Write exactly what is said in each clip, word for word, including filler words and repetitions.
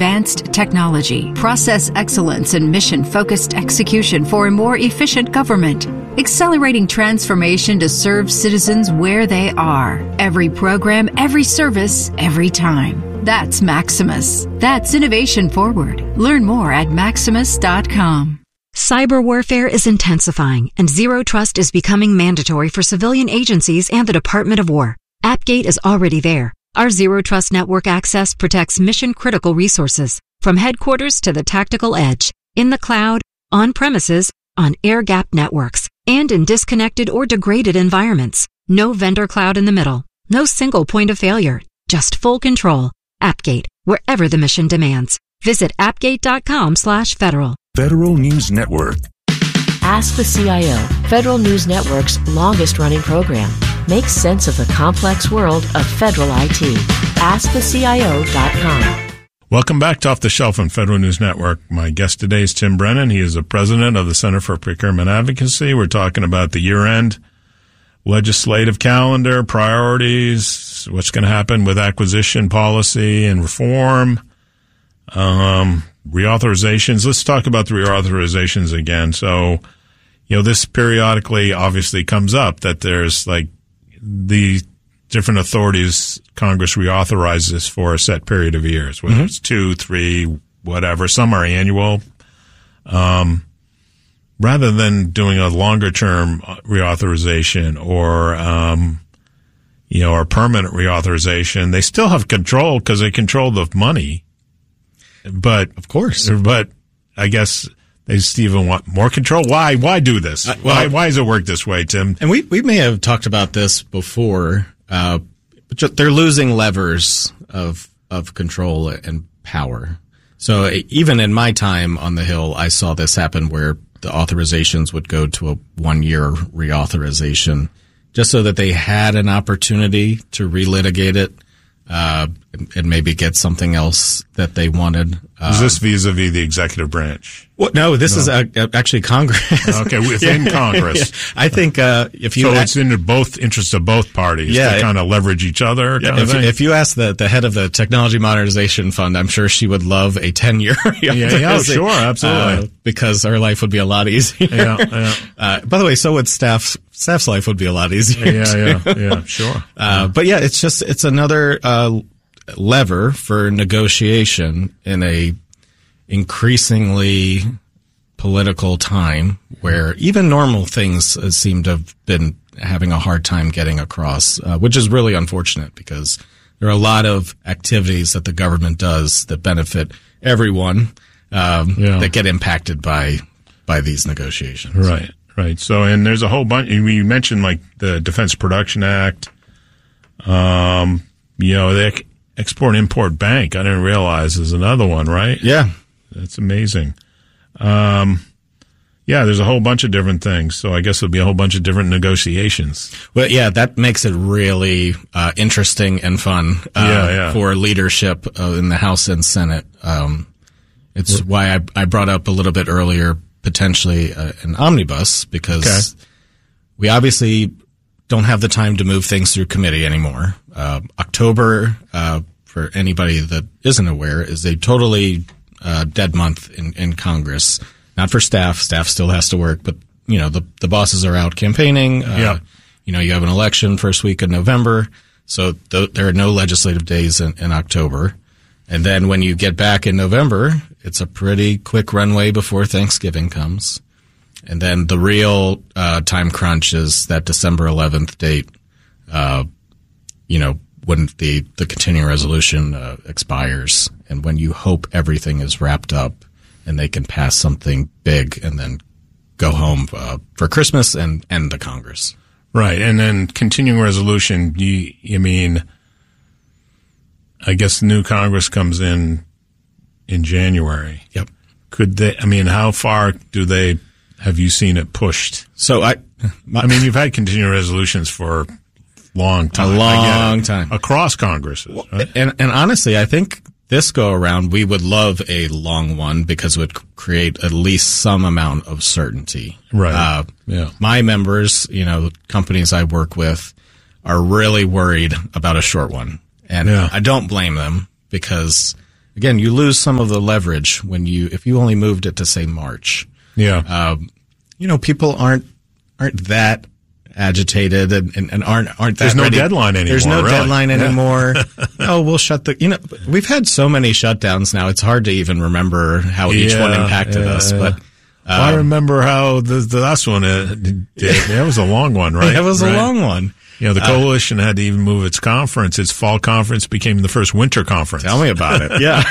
advanced technology, process excellence, and mission-focused execution for a more efficient government. Accelerating transformation to serve citizens where they are. Every program, every service, every time. That's Maximus. That's innovation forward. Learn more at maximus dot com. Cyber warfare is intensifying, and Zero Trust is becoming mandatory for civilian agencies and the Department of War. AppGate is already there. Our Zero Trust network access protects mission-critical resources, from headquarters to the tactical edge, in the cloud, on premises, on air-gapped networks, and in disconnected or degraded environments. No vendor cloud in the middle. No single point of failure. Just full control. AppGate, wherever the mission demands. Visit appgate.com slash federal. Federal News Network. Ask the C I O, Federal News Network's longest-running program. Make sense of the complex world of federal I T. ask the C I O dot com. Welcome back to Off the Shelf on Federal News Network. My guest today is Tim Brennan. He is the president of the Center for Procurement Advocacy. We're talking about the year-end legislative calendar, priorities, what's going to happen with acquisition policy and reform, um, reauthorizations. Let's talk about the reauthorizations again. So, you know, this periodically obviously comes up that there's like the different authorities, Congress reauthorizes for a set period of years, whether mm-hmm. it's two, three, whatever. Some are annual. Um, rather than doing a longer term reauthorization or, um, you know, or permanent reauthorization, they still have control because they control the money. But of course, but I guess they just even want more control. Why? Why do this? Uh, well, why? Why does it work this way, Tim? And we we may have talked about this before. Uh, but just, they're losing levers of of control and power. So even in my time on the Hill, I saw this happen where the authorizations would go to a one year reauthorization, just so that they had an opportunity to relitigate it. Uh, and maybe get something else that they wanted. Um, is this vis-a-vis the executive branch? Well, no, this no. is uh, actually Congress. Okay, within yeah. Congress. Yeah. I think uh, if you so ask, it's in the both interests of both parties yeah, to kind of leverage each other. Yeah, kind if, of thing. if you ask the, the head of the Technology Modernization Fund, I'm sure she would love a ten year. yeah, yeah, oh, sure, absolutely, uh, because our life would be a lot easier. Yeah, yeah. Uh, by the way, so would staff's staff's life would be a lot easier. Yeah, yeah, yeah, yeah sure. Uh, but yeah, it's just it's another. Uh, lever for negotiation in a increasingly political time where even normal things seem to have been having a hard time getting across, uh, which is really unfortunate because there are a lot of activities that the government does that benefit everyone um, yeah. that get impacted by by these negotiations. Right, right. So, and there's a whole bunch. You mentioned like the Defense Production Act. Um, you know, they Export-Import Bank, I didn't realize, is another one, right? Yeah. That's amazing. Um, yeah, there's a whole bunch of different things, so I guess there'll be a whole bunch of different negotiations. Well, yeah, that makes it really uh, interesting and fun uh, yeah, yeah. for leadership uh, in the House and Senate. Um, it's why I, I brought up a little bit earlier potentially uh, an omnibus, because okay. we obviously don't have the time to move things through committee anymore. Uh, October, uh, for anybody that isn't aware, is a totally uh, dead month in, in Congress. Not for staff. Staff still has to work, but, you know, the, the bosses are out campaigning. Uh, yeah. You know, you have an election first week of November, so th- there are no legislative days in, in October. And then when you get back in November, it's a pretty quick runway before Thanksgiving comes. And then the real uh, time crunch is that December eleventh date, uh, you know, when the, the continuing resolution uh, expires and when you hope everything is wrapped up and they can pass something big and then go home uh, for Christmas and end the Congress. Right. And then continuing resolution, you, you mean, I guess the new Congress comes in in January. Yep. Could they, I mean, how far do they, have you seen it pushed? So I, my, I mean, you've had continuing resolutions for long time. A long time. Across Congresses. Right? And, and honestly, I think this go around, we would love a long one because it would create at least some amount of certainty. Right. Uh, yeah. My members, you know, companies I work with are really worried about a short one. And yeah. I don't blame them because again, you lose some of the leverage when you if you only moved it to say March. Yeah. Um, you know, people aren't aren't that agitated and, and, and aren't aren't that There's no ready. deadline anymore. There's no really. deadline Yeah. anymore. Oh, we'll shut the. You know, we've had so many shutdowns now. It's hard to even remember how each Yeah, one impacted yeah, us. yeah. But um, Well, I remember how the, the last one uh, did. That was a long one, right? It was right. a long one. You know, the coalition uh, had to even move its conference. Its fall conference became the first winter conference. Tell me about it. Yeah.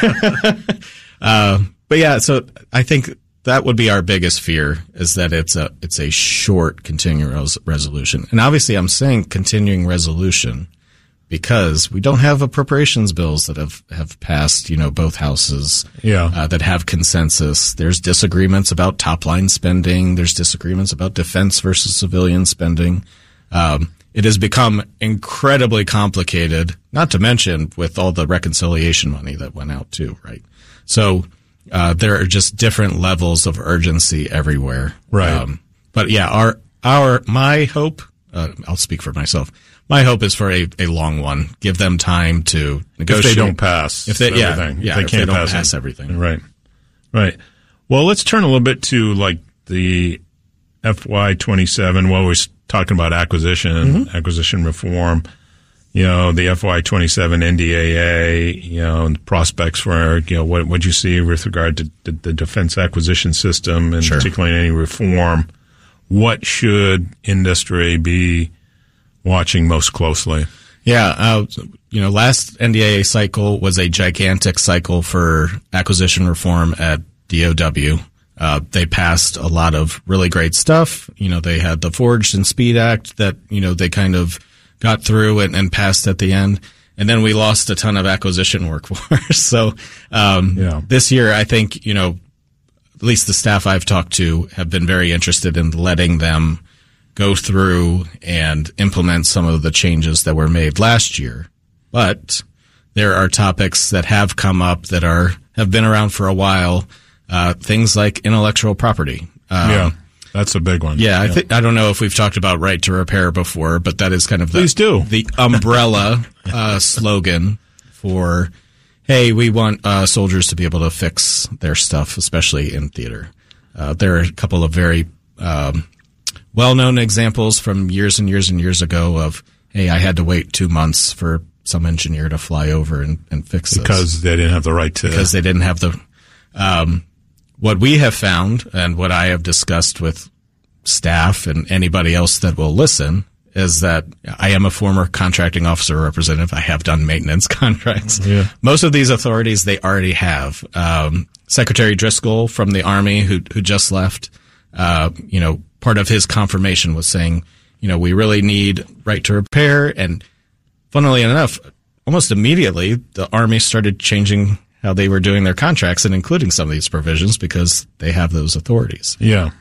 uh, but yeah, so I think that would be our biggest fear is that it's a it's a short continuing res- resolution. And obviously I'm saying continuing resolution because we don't have appropriations bills that have, have passed, you know, both houses Yeah. uh, that have consensus. There's disagreements about top line spending. There's disagreements about defense versus civilian spending. Um, it has become incredibly complicated, not to mention with all the reconciliation money that went out too, right? So uh, there are just different levels of urgency everywhere. Right. Um, but yeah, our, our, my hope, uh, I'll speak for myself. My hope is for a, a long one. Give them time to negotiate. If they don't pass If they, yeah, everything. yeah, if they if can't they don't pass, pass it. everything. Right. Right. Well, let's turn a little bit to like the F Y twenty-seven. Well, we're talking about acquisition, mm-hmm. acquisition reform. You know, the F Y twenty-seven N D A A, you know, and prospects for, you know, what what you see with regard to the, the defense acquisition system and Sure. particularly any reform. What should industry be watching most closely? Yeah, uh, you know, last N D A A cycle was a gigantic cycle for acquisition reform at D O W. Uh, they passed a lot of really great stuff. You know, they had the Forged and Speed Act that, you know, they kind of got through and, and passed at the end. And then we lost a ton of acquisition workforce. so, um, Yeah. this year, I think, you know, at least the staff I've talked to have been very interested in letting them go through and implement some of the changes that were made last year. But there are topics that have come up that are, have been around for a while. Uh, things like intellectual property. Um, yeah, that's a big one. Yeah, I think I don't know if we've talked about right to repair before, but that is kind of the, Please do. the umbrella uh, slogan for, hey, we want uh, soldiers to be able to fix their stuff, especially in theater. Uh, there are a couple of very um, well-known examples from years and years and years ago of, hey, I had to wait two months for some engineer to fly over and, and fix this. Because they didn't have the right to. Because they didn't have the... Um, what we have found and what I have discussed with staff and anybody else that will listen is that I am a former contracting officer representative. I have done maintenance contracts. Yeah. Most of these authorities they already have. Um, Secretary Driscoll from the Army, who who just left, uh, you know, part of his confirmation was saying, you know, we really need right to repair. And funnily enough, almost immediately, the Army started changing how they were doing their contracts and including some of these provisions because they have those authorities. Yeah.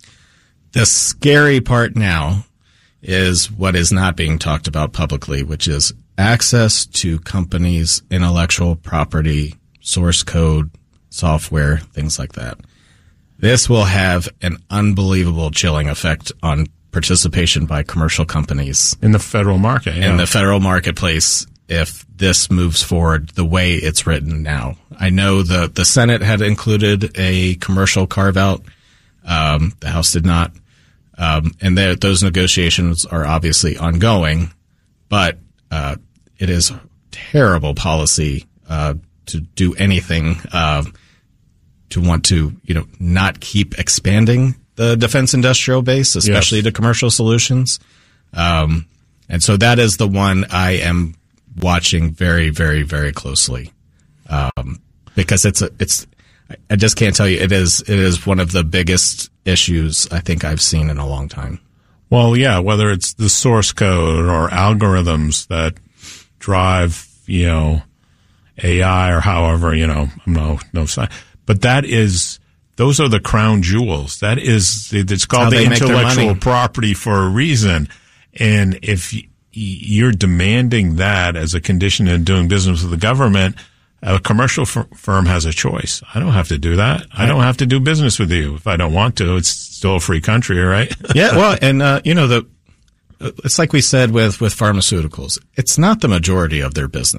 The scary part now is what is not being talked about publicly, which is access to companies' intellectual property, source code, software, things like that. This will have an unbelievable chilling effect on participation by commercial companies In the federal market. Yeah. in the federal marketplace if this moves forward the way it's written now. I know the, the Senate had included a commercial carve-out. Um, the House did not. Um, and those negotiations are obviously ongoing, but uh, it is terrible policy uh, to do anything uh, to want to, you know, not keep expanding the defense industrial base, especially Yes. to commercial solutions. Um, and so that is the one I am watching very, very, very closely, um, because it's a, it's, I just can't tell you, it is, it is one of the biggest issues I think I've seen in a long time. Well, yeah, whether it's the source code or algorithms that drive, you know, A I or however, you know, no, no, but that is, those are the crown jewels. That is, it's called how the they make their intellectual money. property for a reason. And if you're demanding that as a condition in doing business with the government, a commercial f- firm has a choice. I don't have to do that. I don't have to do business with you if I don't want to. It's still a free country, right? Yeah, well, and uh, you know, the it's like we said with with pharmaceuticals. It's not the majority of their business.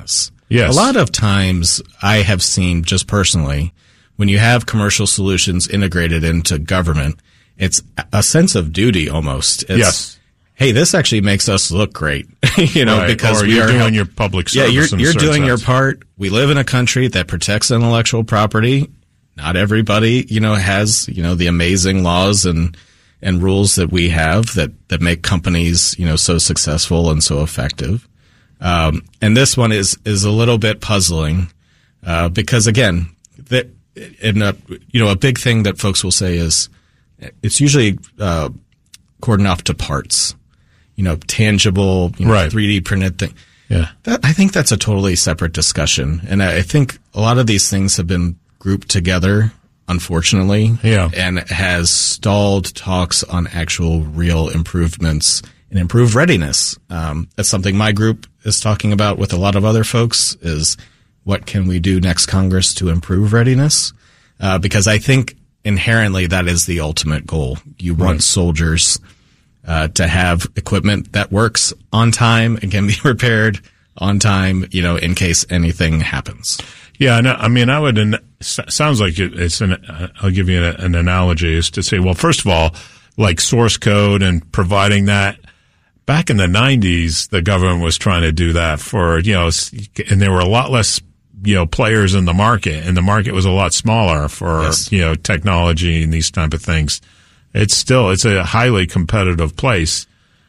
Yes. A lot of times I have seen, just personally, when you have commercial solutions integrated into government, it's a sense of duty almost. It's, yes. Hey, this actually makes us look great, you know, right. because or we you're are doing help- your public yeah, service. you're, in a you're certain doing your sense. part. We live in a country that protects intellectual property. Not everybody, you know, has, you know, the amazing laws and, and rules that we have that, that make companies, you know, so successful and so effective. Um, and this one is, is a little bit puzzling, uh, because again, that, and, uh, you know, a big thing that folks will say is it's usually, uh, cordoned off to parts, you know, tangible, you know, right. three D printed thing. Yeah. That, I think that's a totally separate discussion. And I, I think a lot of these things have been grouped together, unfortunately. Yeah. And has stalled talks on actual real improvements and improved readiness. Um, that's something my group is talking about with a lot of other folks is what can we do next Congress to improve readiness? Uh, because I think inherently that is the ultimate goal. You want Right. soldiers uh, to have equipment that works on time and can be repaired on time, you know, in case anything happens. Yeah, no, I mean, I would. An, sounds like it, it's an. I'll give you an, an analogy is to say, well, first of all, like source code and providing that. Back in the nineties, the government was trying to do that for you know, and there were a lot less you know players in the market, and the market was a lot smaller for Yes. you know technology and these type of things. It's still it's a highly competitive place,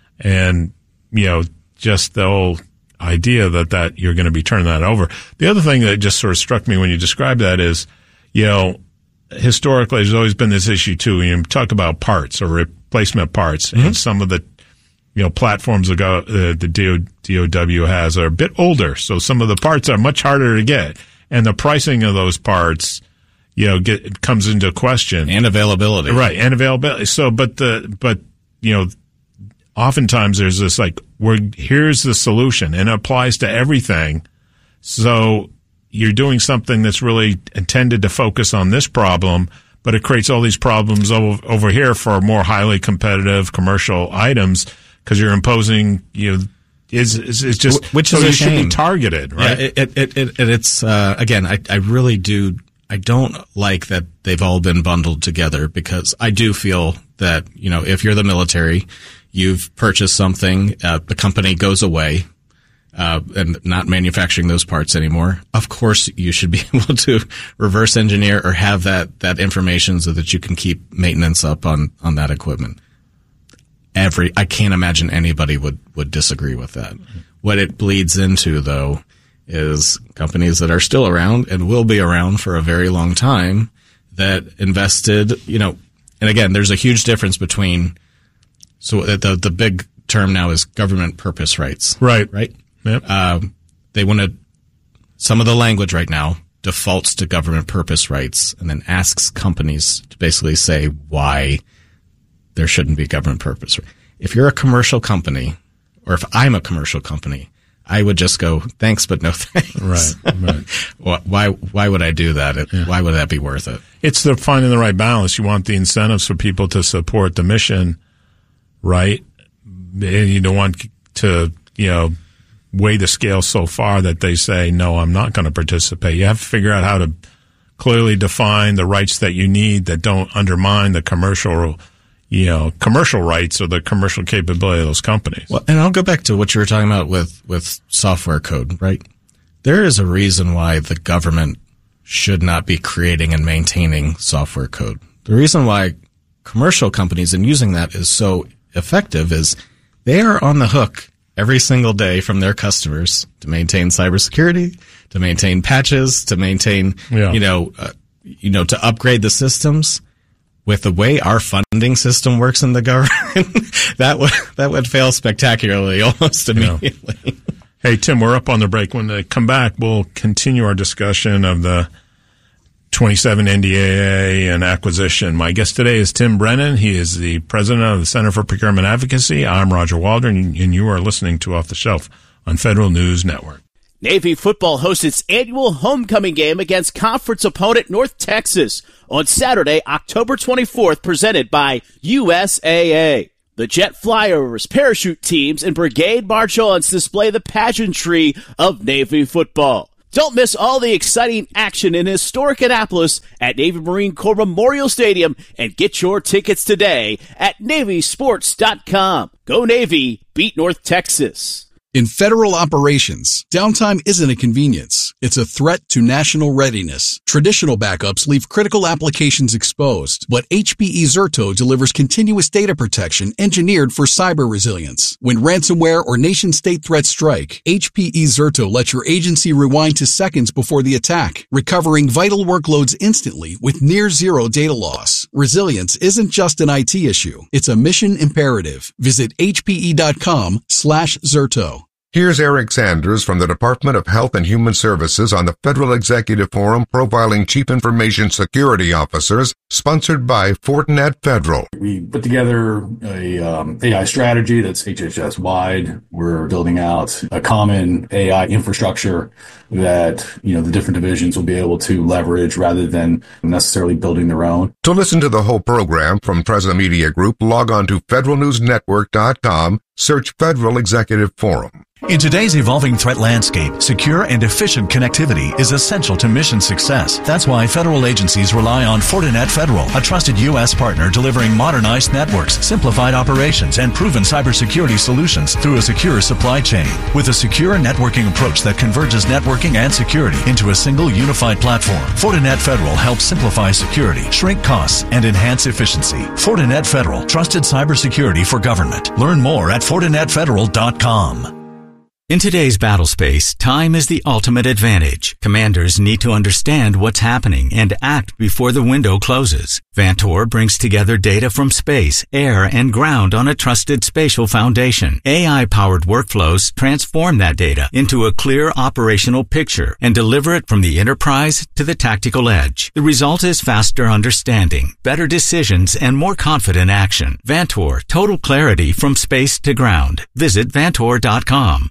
and you know just the whole idea that, that you're going to be turning that over. The other thing that just sort of struck me when you described that is, you know, historically there's always been this issue too. When you talk about parts or replacement parts, mm-hmm. and some of the, you know, platforms that go, uh, the D O W has are a bit older, so some of the parts are much harder to get, and the pricing of those parts, you know, get it comes into question And availability. right? And availability. So, but the but you know. Oftentimes there's this like, we're, here's the solution, and it applies to everything. So you're doing something that's really intended to focus on this problem, but it creates all these problems over, over here for more highly competitive commercial items because you're imposing, you know, is is it's just Which so is a you should be shame. targeted, right? Yeah, it, it, it, it, it's, uh, again, I, I really do, I don't like that they've all been bundled together because I do feel that, you know, if you're the military, you've purchased something, uh, the company goes away, uh, and not manufacturing those parts anymore. Of course, you should be able to reverse engineer or have that, that information so that you can keep maintenance up on, on that equipment. Every, I can't imagine anybody would, would disagree with that. What it bleeds into though is companies that are still around and will be around for a very long time that invested, you know, and again, there's a huge difference between So the the big term now is government purpose rights. Right. Right. Yep. Um, they want to. Some of the language right now defaults to government purpose rights, and then asks companies to basically say why there shouldn't be government purpose. If you're a commercial company, or if I'm a commercial company, I would just go thanks, but no thanks. Right. Right. why why would I do that? It, yeah. Why would that be worth it? It's the finding the right balance. You want the incentives for people to support the mission. Right. And you don't want to, you know, weigh the scale so far that they say, no, I'm not going to participate. You have to figure out how to clearly define the rights that you need that don't undermine the commercial, you know, commercial rights or the commercial capability of those companies. Well, and I'll go back to what you were talking about with, with software code, right? There is a reason why the government should not be creating and maintaining software code. The reason why commercial companies and using that is so effective is they are on the hook every single day from their customers to maintain cybersecurity, to maintain patches, to maintain, yeah. you know, uh, you know, to upgrade the systems. With the way our funding system works in the government, that would that would fail spectacularly almost immediately. Yeah. Hey, Tim, we're up on the break. When they come back, we'll continue our discussion of the twenty-seven N D A A and acquisition. My guest today is Tim Brennan. He is the president of the Center for Procurement Advocacy. I'm Roger Waldron, and you are listening to Off the Shelf on Federal News Network. Navy football hosts its annual homecoming game against conference opponent North Texas on Saturday, October twenty-fourth, presented by U S A A. The jet flyovers, parachute teams, and brigade march-ons display the pageantry of Navy football. Don't miss all the exciting action in historic Annapolis at Navy Marine Corps Memorial Stadium and get your tickets today at Navy Sports dot com. Go Navy, beat North Texas. In federal operations, downtime isn't a convenience. It's a threat to national readiness. Traditional backups leave critical applications exposed, but H P E Zerto delivers continuous data protection engineered for cyber resilience. When ransomware or nation-state threats strike, H P E Zerto lets your agency rewind to seconds before the attack, recovering vital workloads instantly with near-zero data loss. Resilience isn't just an I T issue. It's a mission imperative. Visit H P E dot com slash Zerto. Here's Eric Sanders from the Department of Health and Human Services on the Federal Executive Forum Profiling Chief Information Security Officers, sponsored by Fortinet Federal. We put together a um, A I strategy that's H H S-wide. We're building out a common A I infrastructure that, you know, the different divisions will be able to leverage rather than necessarily building their own. To listen to the whole program from Treza Media Group, log on to federal news network dot com, search Federal Executive Forum. In today's evolving threat landscape, secure and efficient connectivity is essential to mission success. That's why federal agencies rely on Fortinet Federal, a trusted U S partner delivering modernized networks, simplified operations, and proven cybersecurity solutions through a secure supply chain. With a secure networking approach that converges networking and security into a single unified platform, Fortinet Federal helps simplify security, shrink costs, and enhance efficiency. Fortinet Federal, trusted cybersecurity for government. Learn more at Fortinet Federal dot com. In today's battle space, time is the ultimate advantage. Commanders need to understand what's happening and act before the window closes. Vantor brings together data from space, air, and ground on a trusted spatial foundation. A I-powered workflows transform that data into a clear operational picture and deliver it from the enterprise to the tactical edge. The result is faster understanding, better decisions, and more confident action. Vantor, total clarity from space to ground. Visit Vantor dot com.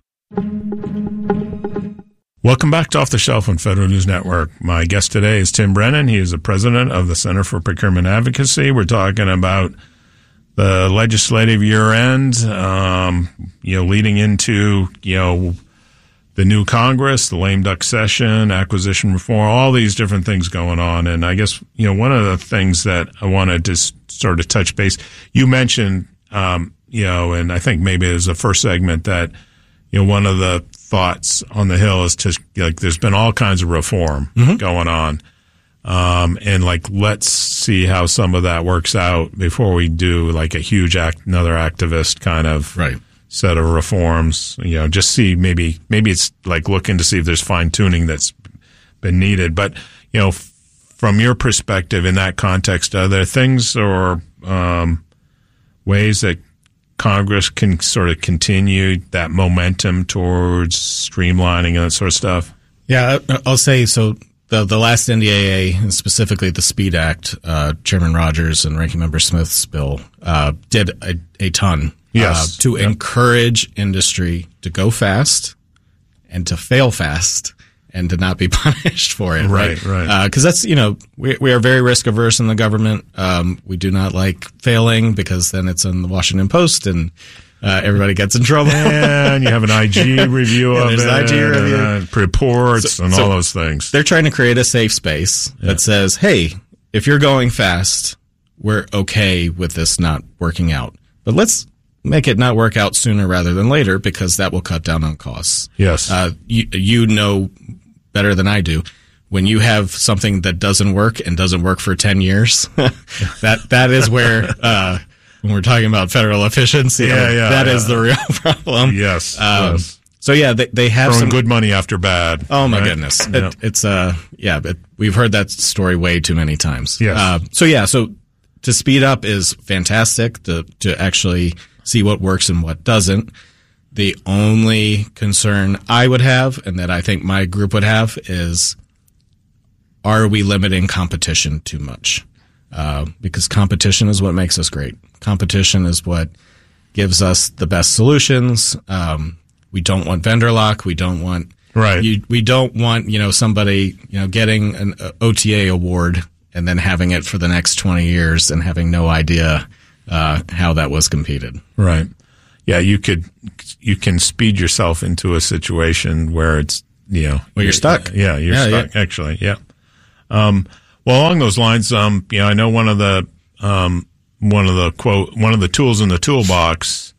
Welcome back to Off the Shelf on Federal News Network. My guest today is Tim Brennan. He is the president of the Center for Procurement Advocacy. We're talking about the legislative year end, um, you know, leading into, you know, the new Congress, the lame duck session, acquisition reform, all these different things going on. And I guess, you know, one of the things that I wanted to sort of touch base, you mentioned, um, you know, and I think maybe it was the first segment that, you know, one of the thoughts on the Hill is to, like, there's been all kinds of reform mm-hmm. going on. Um, and like, let's see how some of that works out before we do like a huge act, another activist kind of right. set of reforms, you know, just see maybe, maybe it's like looking to see if there's fine tuning that's been needed. But, you know, f- from your perspective in that context, are there things or, um, ways that Congress can sort of continue that momentum towards streamlining and that sort of stuff? Yeah, I'll say so. The the last N D A A, and specifically the SPEED Act, uh, Chairman Rogers and Ranking Member Smith's bill uh, did a, a ton yes. uh, to yep. encourage industry to go fast and to fail fast and to not be punished for it. Right, right. right. Because uh, that's, you know, we, we are very risk averse in the government. Um, we do not like failing because then it's in the Washington Post and uh, everybody gets in trouble. And you have an I G review yeah, of there's it. I G review. And, uh, reports so, and so all those things. They're trying to create a safe space yeah. that says, hey, if you're going fast, we're okay with this not working out. But let's make it not work out sooner rather than later because that will cut down on costs. Yes. Uh, you, you know better than I do. When you have something that doesn't work and doesn't work for ten years, that that is where, uh, when we're talking about federal efficiency, yeah, yeah, that yeah. is the real problem. Yes. Um, yes. So yeah, they, they have throwing some good money after bad. Oh my right? goodness. Yeah. It, it's, uh, yeah, but we've heard that story way too many times. Yes. Uh, so yeah, so to speed up is fantastic to, to actually see what works and what doesn't. The only concern I would have, and that I think my group would have, is are we limiting competition too much? Uh, because competition is what makes us great. Competition is what gives us the best solutions. Um, we don't want vendor lock. We don't want right. You, we don't want you know somebody you know getting an uh, O T A award and then having it for the next twenty years and having no idea uh, how that was competed. Right. Yeah, you could, you can speed yourself into a situation where it's, you know, well, you're stuck. Yeah, you're yeah, stuck. Yeah. Actually, yeah. Um, well, along those lines, um, you know, I know one of the um, one of the quote one of the tools in the toolbox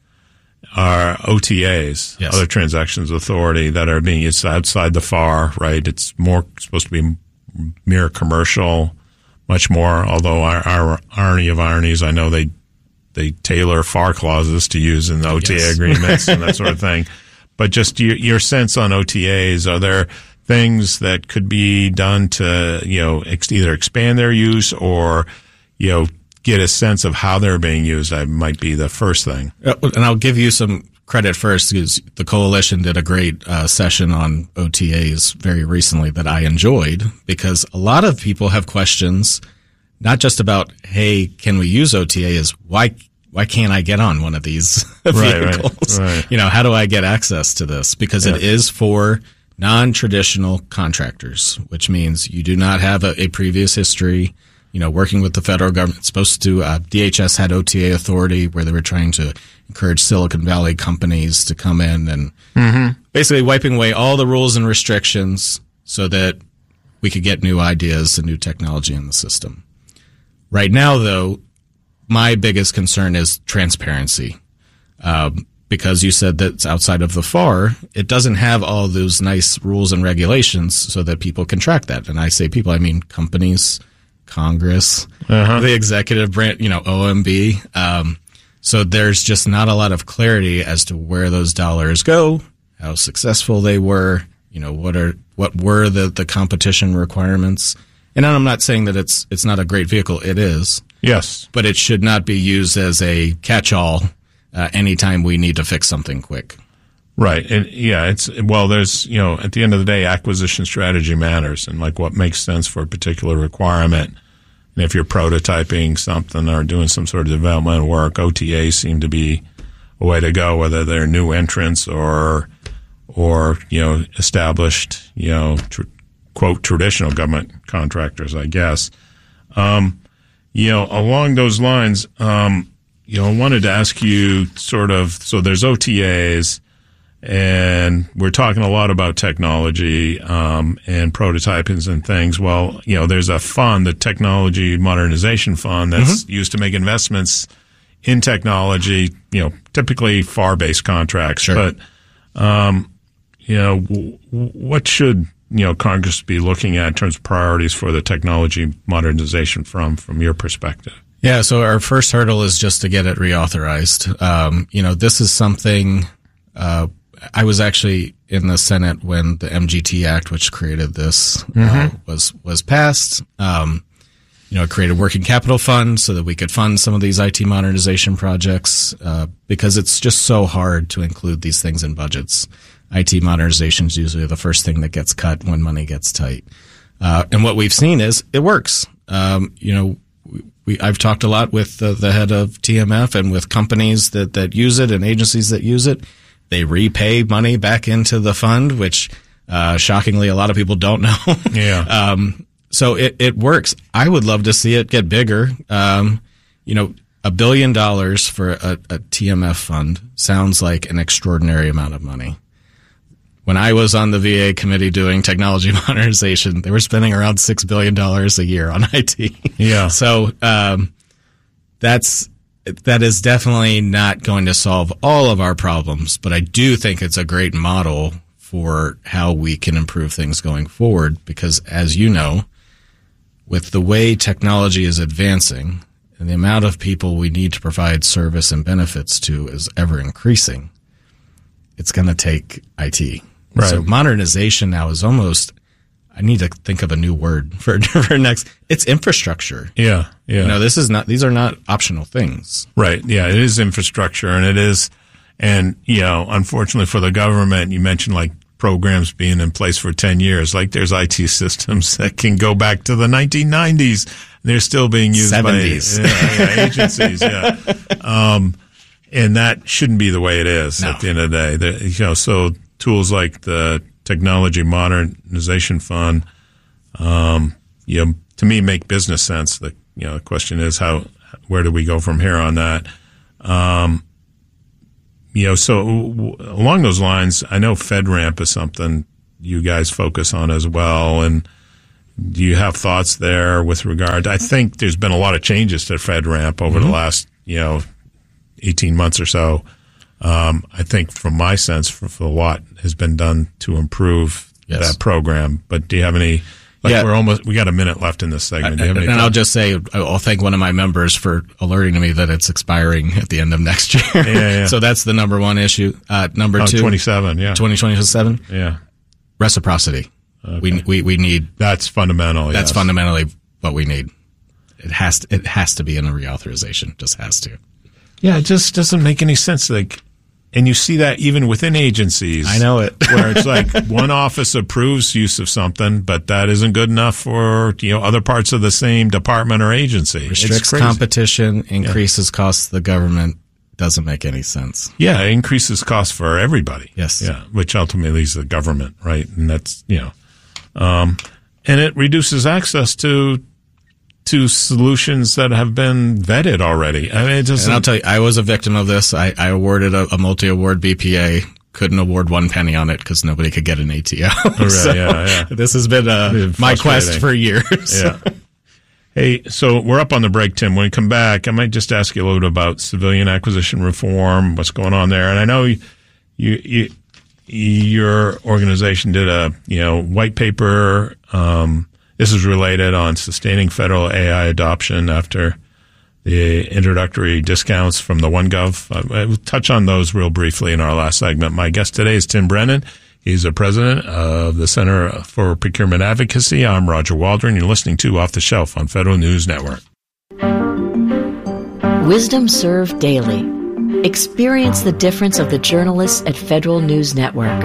are O T As, yes. other transactions authority, that are being used outside the F A R. Right? It's more supposed to be mere commercial, much more. Although our, our irony of ironies, I know they they tailor F A R clauses to use in the O T A yes. agreements and that sort of thing. But just your, your sense on O T As, are there things that could be done to, you know, ex- either expand their use or, you know, get a sense of how they're being used? That might be the first thing. Uh, and I'll give you some credit first, because the coalition did a great uh, session on O T As very recently that I enjoyed, because a lot of people have questions, not just about, hey, can we use O T As? Why Why can't I get on one of these vehicles? Right, right. You know, how do I get access to this? Because yeah. it is for non-traditional contractors, which means you do not have a, a previous history, you know, working with the federal government. It's supposed to, uh, D H S had O T A authority where they were trying to encourage Silicon Valley companies to come in and mm-hmm. basically wiping away all the rules and restrictions so that we could get new ideas and new technology in the system. Right now, though, my biggest concern is transparency, um, because you said that it's outside of the F A R. It doesn't have all those nice rules and regulations so that people can track that. And I say people, I mean companies, Congress, uh-huh. the executive branch, you know, O M B. Um, so there's just not a lot of clarity as to where those dollars go, how successful they were, you know, what are what were the, the competition requirements. And I'm not saying that it's it's not a great vehicle. It is. Yes. But it should not be used as a catch-all uh, anytime we need to fix something quick. Right. And yeah, it's, well, there's, you know, at the end of the day, acquisition strategy matters, and like what makes sense for a particular requirement. And if you're prototyping something or doing some sort of development work, O T As seem to be a way to go, whether they're new entrants or, or, you know, established, you know, tr- quote, traditional government contractors, I guess. Um, you know, along those lines, um, you know, I wanted to ask you sort of, so there's O T As, and we're talking a lot about technology, um, and prototypings and things. Well, you know, there's a fund, the Technology Modernization Fund, that's mm-hmm. used to make investments in technology, you know, typically F A R-based contracts. Sure. But, um, you know, w- what should, you know, Congress be looking at in terms of priorities for the Technology Modernization from, from your perspective? Yeah, so our first hurdle is just to get it reauthorized. Um, you know, this is something, uh, I was actually in the Senate when the M G T Act, which created this, mm-hmm. uh, was, was passed. Um, you know, it created a working capital fund so that we could fund some of these I T modernization projects, uh, because it's just so hard to include these things in budgets. I T modernization is usually the first thing that gets cut when money gets tight. Uh, and what we've seen is it works. Um, you know, we, we, I've talked a lot with the, the head of T M F and with companies that, that use it and agencies that use it. They repay money back into the fund, which, uh, shockingly a lot of people don't know. Yeah. um, so it, it works. I would love to see it get bigger. Um, you know, a billion dollars for a, a T M F fund sounds like an extraordinary amount of money. When I was on the V A committee doing technology modernization, they were spending around six billion dollars a year on I T. Yeah. So, um, that's, that is definitely not going to solve all of our problems, but I do think it's a great model for how we can improve things going forward, because as you know, with the way technology is advancing and the amount of people we need to provide service and benefits to is ever increasing, it's going to take I T. Right. So modernization now is almost, I need to think of a new word for, for next. It's infrastructure. Yeah. Yeah. You know, this is not, these are not optional things. Right. Yeah. It is infrastructure, and it is, and, you know, unfortunately for the government, you mentioned like programs being in place for ten years. Like there's I T systems that can go back to the nineteen nineties. They're still being used seventies. by yeah, yeah, agencies. Yeah. Um, and that shouldn't be the way it is no. at the end of the day. The, you know, so tools like the Technology Modernization Fund, um, you know, to me make business sense. The, you know, the question is how, where do we go from here on that? Um, you know, so w- along those lines, I know FedRAMP is something you guys focus on as well. And do you have thoughts there with regard to, I think there's been a lot of changes to FedRAMP over mm-hmm. the last, you know, eighteen months or so. Um, I think from my sense, for, for a lot has been done to improve yes. that program. But do you have any, like yeah. we're almost, we got a minute left in this segment. Do you have any and thoughts? I'll just say, I'll thank one of my members for alerting me that it's expiring at the end of next year. Yeah, yeah. So that's the number one issue. Uh, number oh, two. twenty-seven, yeah. twenty twenty-seven? Yeah. Reciprocity. Okay. We, we, we need. That's fundamental. That's yes. fundamentally what we need. It has to, it has to be in a reauthorization. Just has to. Yeah. It just doesn't make any sense. Like, and you see that even within agencies. I know it. Where it's like one office approves use of something, but that isn't good enough for, you know, other parts of the same department or agency. Restricts competition, increases yeah. costs to the government. Doesn't make any sense. Yeah, it increases costs for everybody. Yes. Yeah, which ultimately is the government, right? And that's, you know, um, and it reduces access to to solutions that have been vetted already. I mean, it just. And I'll tell you, I was a victim of this. I, I awarded a, a multi-award B P A. Couldn't award one penny on it because nobody could get an A T O. Right, so yeah, yeah. This has been, uh, been my quest for years. Yeah. Hey, so we're up on the break, Tim. When we come back, I might just ask you a little bit about civilian acquisition reform, what's going on there. And I know you, you, your organization did a, you know, white paper. Um, this is related on sustaining federal A I adoption after the introductory discounts from the OneGov. I, I will touch on those real briefly in our last segment. My guest today is Tim Brennan. He's the president of the Center for Procurement Advocacy. I'm Roger Waldron. You're listening to Off the Shelf on Federal News Network. Wisdom Served Daily. Experience the difference of the journalists at Federal News Network.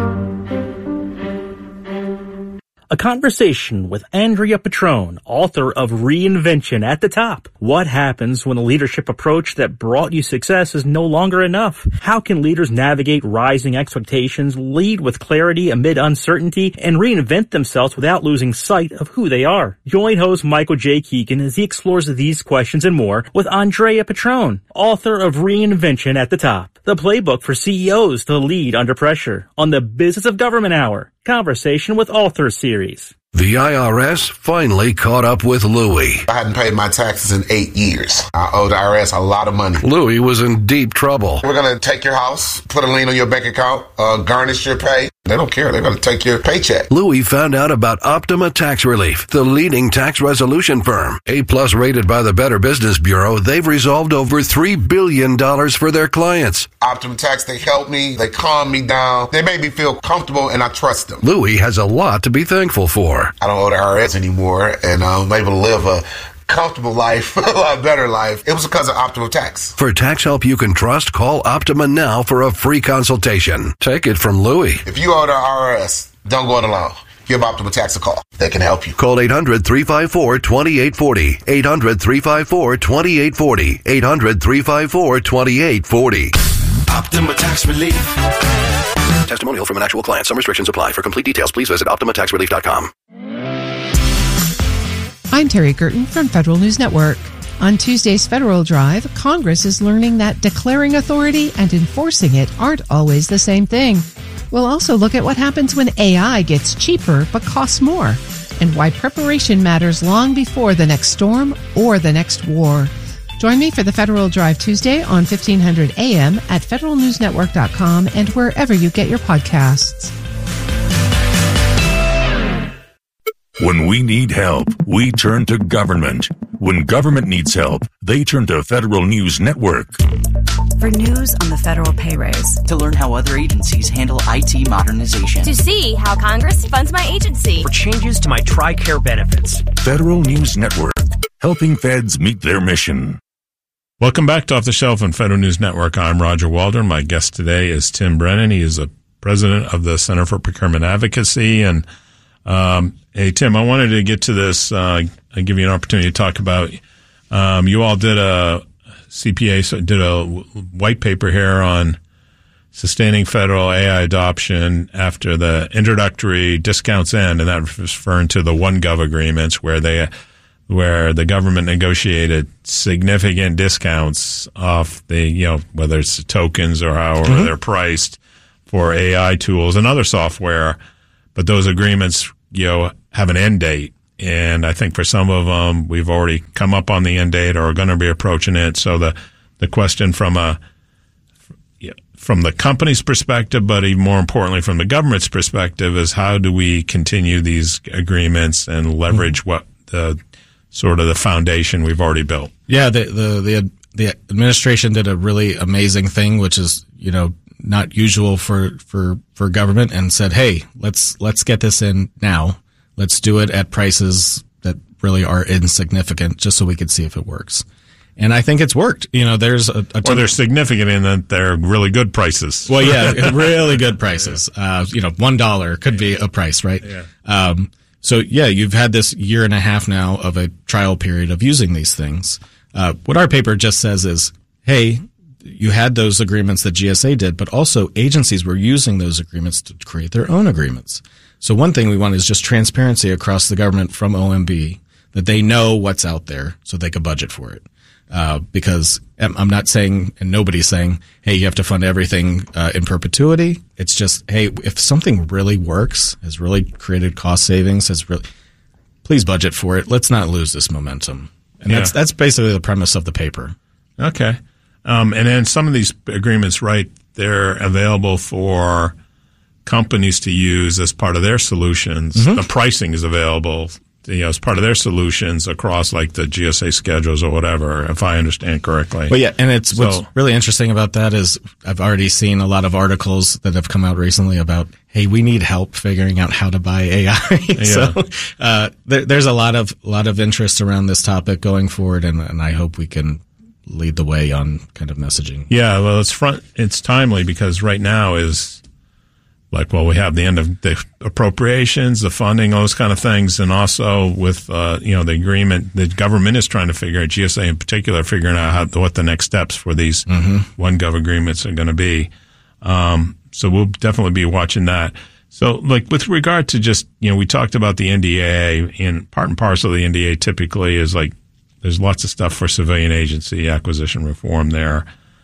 A conversation with Andrea Petrone, author of Reinvention at the Top. What happens when the leadership approach that brought you success is no longer enough? How can leaders navigate rising expectations, lead with clarity amid uncertainty, and reinvent themselves without losing sight of who they are? Join host Michael J. Keegan as he explores these questions and more with Andrea Petrone, author of Reinvention at the Top, the playbook for C E Os to lead under pressure, on the Business of Government Hour, Conversation with Authors series. The I R S finally caught up with Louie. I hadn't paid my taxes in eight years. I owe the I R S a lot of money. Louie was in deep trouble. We're going to take your house, put a lien on your bank account, uh, garnish your pay. They don't care. They're going to take your paycheck. Louie found out about Optima Tax Relief, the leading tax resolution firm. A-plus rated by the Better Business Bureau, they've resolved over three billion dollars for their clients. Optima Tax, they help me. They calm me down. They make me feel comfortable, and I trust them. Louie has a lot to be thankful for. I don't owe the I R S anymore, and I'm able to live a comfortable life, a lot better life. It was because of Optima Tax. For tax help you can trust, call Optima now for a free consultation. Take it from Louie. If you owe the I R S, don't go it alone. Give Optima Tax a call. They can help you. Call eight hundred, three five four, two eight four zero. eight hundred, three five four, two eight four zero. eight hundred, three five four, two eight four zero. Optima Tax Relief. Testimonial from an actual client. Some restrictions apply. For complete details, please visit optima tax relief dot com. I'm Terry Gerton from Federal News Network. On Tuesday's Federal Drive, Congress is learning that declaring authority and enforcing it aren't always the same thing. We'll also look at what happens when A I gets cheaper but costs more, and why preparation matters long before the next storm or the next war. Join me for the Federal Drive Tuesday on fifteen hundred A M at federal news network dot com and wherever you get your podcasts. When we need help, we turn to government. When government needs help, they turn to Federal News Network. For news on the federal pay raise. To learn how other agencies handle I T modernization. To see how Congress funds my agency. For changes to my TRICARE benefits. Federal News Network, helping feds meet their mission. Welcome back to Off the Shelf on Federal News Network. I'm Roger Waldron. My guest today is Tim Brennan. He is the president of the Center for Procurement Advocacy. And um, hey, Tim, I wanted to get to this. Uh, I give you an opportunity to talk about. Um, you all did a C P A so did a white paper here on sustaining federal A I adoption after the introductory discounts end, and that was referring to the OneGov agreements where they. where the government negotiated significant discounts off the, you know, whether it's the tokens or however mm-hmm. they're priced for A I tools and other software but those agreements, you know, have an end date. And I think for some of them, we've already come up on the end date or are going to be approaching it. So the, the question from a, from the company's perspective, but even more importantly from the government's perspective, is how do we continue these agreements and leverage mm-hmm. what the sort of the foundation we've already built? Yeah, the, the, the, the administration did a really amazing thing, which is, you know, not usual for, for, for government, and said, hey, let's, let's get this in now. Let's do it at prices that really are insignificant, just so we could see if it works. And I think it's worked. You know, there's a, a or they're significant in that they're really good prices. Well, yeah, really good prices. Uh, you know, one dollar could be a price, right? Yeah. Um, so yeah, you've had this year and a half now of a trial period of using these things. Uh, what our paper just says is, hey, you had those agreements that G S A did, but also agencies were using those agreements to create their own agreements. So one thing we want is just transparency across the government from O M B, that they know what's out there so they can budget for it. Uh, because I'm not saying, and nobody's saying, hey, you have to fund everything uh, in perpetuity. It's just, hey, if something really works, has really created cost savings, has really, please budget for it. Let's not lose this momentum. And yeah. that's that's basically the premise of the paper. Okay. Um, and then some of these agreements, right, they're available for companies to use as part of their solutions. Mm-hmm. The pricing is available, you know, as part of their solutions across like the G S A schedules or whatever, if I understand correctly. Well, yeah, and it's so, what's really interesting about that is I've already seen a lot of articles that have come out recently about, hey, we need help figuring out how to buy A I. Yeah. So uh, there, there's a lot of lot of interest around this topic going forward, and, and I hope we can lead the way on kind of messaging. Yeah, well, it's front. It's timely because right now is like, well, we have the end of the appropriations, the funding, those kind of things, and also with uh, you know the agreement, the government is trying to figure out, G S A in particular, figuring out how, what the next steps for these mm-hmm. one gov agreements are going to be. Um, so we'll definitely be watching that. So, like with regard to just, you know, we talked about the N D A A, and part and parcel of the N D A A typically is like, there's lots of stuff for civilian agency acquisition reform there,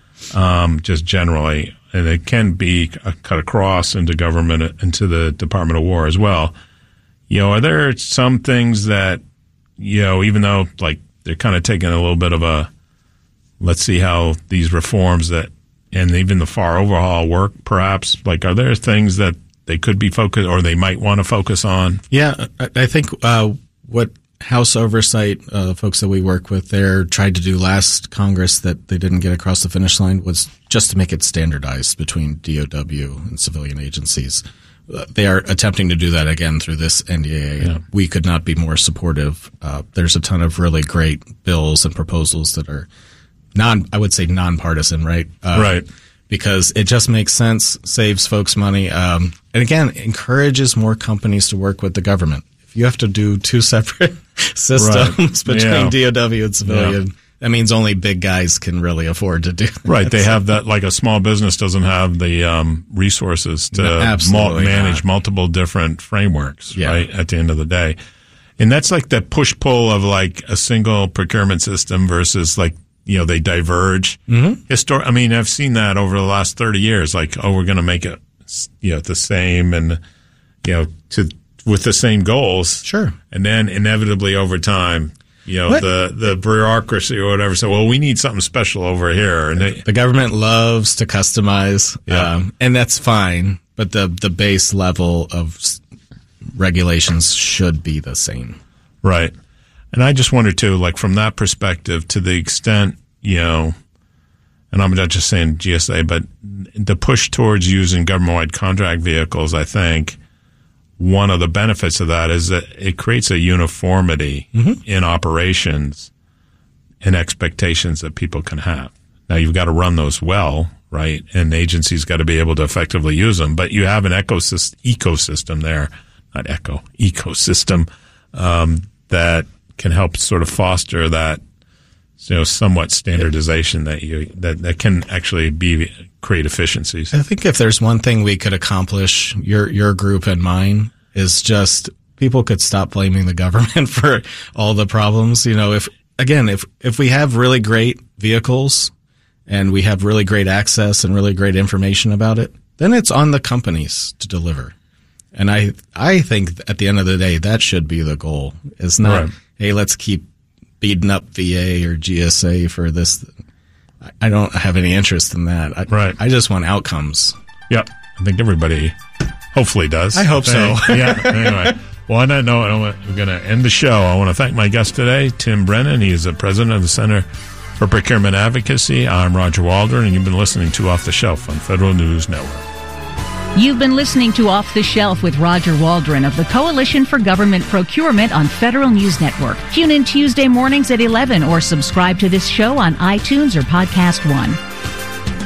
um, just generally. And it can be cut across into government, into the Department of War as well. You know, are there some things that, you know, even though like they're kind of taking a little bit of a, let's see how these reforms that, and even the FAR overhaul work, perhaps, like, are there things that they could be focused or they might want to focus on? Yeah, I think uh, what House Oversight, uh, the folks that we work with there, tried to do last Congress that they didn't get across the finish line was just to make it standardized between D O W and civilian agencies. Uh, they are attempting to do that again through this N D A A. Yeah. We could not be more supportive. Uh, there's a ton of really great bills and proposals that are non, I would say nonpartisan, right? Uh, right. Because it just makes sense, saves folks money, um, and again, encourages more companies to work with the government. If you have to do two separate systems right. between yeah. D O W and civilian, yeah. that means only big guys can really afford to do that. Right. They have that, like a small business doesn't have the um, resources to no, mul- manage not. multiple different frameworks, yeah. right, at the end of the day. And that's like the push-pull of like a single procurement system versus like, you know, they diverge. Mm-hmm. Histor- I mean, I've seen that over the last thirty years, like, oh, we're going to make it, you know, the same and, you know, to with the same goals. Sure. And then inevitably over time, you know, what? the, the bureaucracy or whatever. So, well, we need something special over here. And they, the government loves to customize, yeah. um, and that's fine. But the, the base level of regulations should be the same. Right. And I just wonder too, like from that perspective, to the extent, you know, and I'm not just saying G S A, but the push towards using government-wide contract vehicles, I think, one of the benefits of that is that it creates a uniformity mm-hmm. in operations and expectations that people can have. Now, you've got to run those well, right? And agencies got to be able to effectively use them. But you have an ecosystem, ecosystem there, not echo, ecosystem, um, that can help sort of foster that, you know, somewhat standardization that you that, that can actually be create efficiencies. I think if there's one thing we could accomplish, your your group and mine, is just people could stop blaming the government for all the problems. You know, if again, if if we have really great vehicles and we have really great access and really great information about it, then it's on the companies to deliver. And I I think at the end of the day, that should be the goal. It's not, right. hey, let's keep beating up V A or G S A for this. I don't have any interest in that. I, right. I just want outcomes. Yep. I think everybody hopefully does. I hope so. Yeah. Anyway. Well, on that note, we're going to end the show. I want to thank my guest today, Tim Brennan. He is the president of the Center for Procurement Advocacy. I'm Roger Waldron, and you've been listening to Off the Shelf on Federal News Network. You've been listening to Off the Shelf with Roger Waldron of the Coalition for Government Procurement on Federal News Network. Tune in Tuesday mornings at eleven or subscribe to this show on iTunes or Podcast One.